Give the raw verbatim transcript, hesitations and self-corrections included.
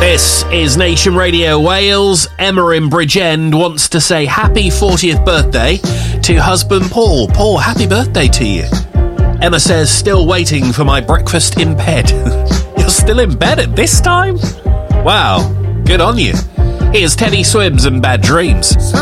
This is Nation Radio Wales. Emma in Bridgend wants to say happy fortieth birthday to husband Paul. Paul, happy birthday to you. Emma says, still waiting for my breakfast in bed. You're still in bed at this time? Wow, good on you. Here's Teddy Swims and Bad Dreams.